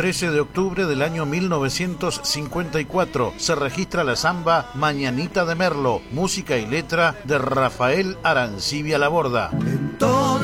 13 de octubre del año 1954 se registra la samba Mañanita de Merlo, música y letra de Rafael Arancibia Laborda.